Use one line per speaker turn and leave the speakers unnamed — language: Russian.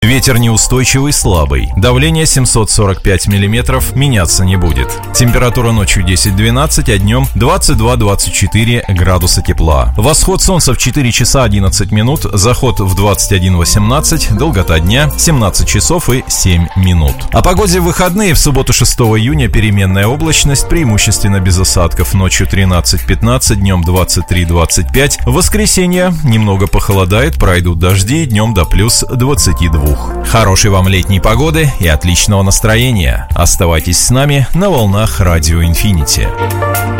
Ветер неустойчивый, слабый. Давление 745 миллиметров, меняться не будет. Температура ночью 10-12, а днем 22-24 градуса тепла. Восход солнца в 4 часа 11 минут, заход в 21:18, долгота дня 17 часов и 7 минут. О погоде в выходные: в субботу 6 июня переменная облачность, преимущественно без осадков, ночью 13-15, днем 23-25. В воскресенье немного похолодает, пройдут дожди, днем до плюс 22. Хорошей вам летней погоды и отличного настроения. Оставайтесь с нами на волнах Радио Инфинити.